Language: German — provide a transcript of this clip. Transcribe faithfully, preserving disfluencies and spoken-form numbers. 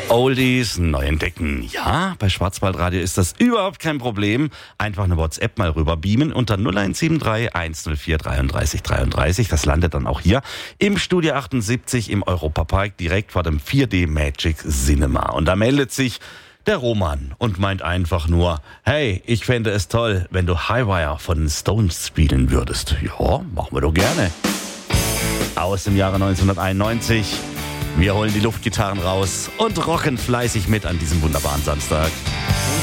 Oldies neu entdecken. Ja, bei Schwarzwaldradio ist das überhaupt kein Problem. Einfach eine WhatsApp mal rüber beamen unter null eins sieben drei eins null vier dreiunddreißig dreiunddreißig. Das landet dann auch hier im Studio achtundsiebzig im Europapark direkt vor dem vier D Magic Cinema. Und da meldet sich der Roman und meint einfach nur, hey, ich fände es toll, wenn du Highwire von den Stones spielen würdest. Ja, machen wir doch gerne. Aus dem Jahre neunzehnhunderteinundneunzig. Wir holen die Luftgitarren raus und rocken fleißig mit an diesem wunderbaren Samstag.